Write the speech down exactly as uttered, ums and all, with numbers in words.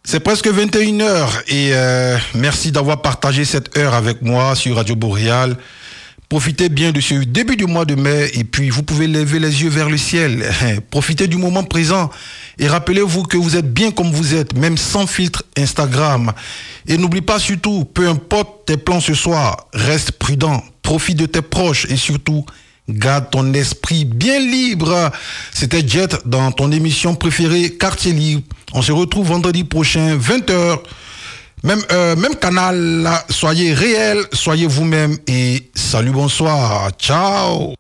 C'est presque vingt et une heures et euh, merci d'avoir partagé cette heure avec moi sur Radio Boréal. Profitez bien de ce début du mois de mai et puis vous pouvez lever les yeux vers le ciel. Profitez du moment présent et rappelez-vous que vous êtes bien comme vous êtes, même sans filtre Instagram. Et n'oublie pas surtout, peu importe tes plans ce soir, reste prudent, profite de tes proches et surtout, garde ton esprit bien libre. C'était Jet dans ton émission préférée Quartier Libre. On se retrouve vendredi prochain, vingt heures. Même, euh, même canal, soyez réels, soyez vous-même et salut, bonsoir, ciao.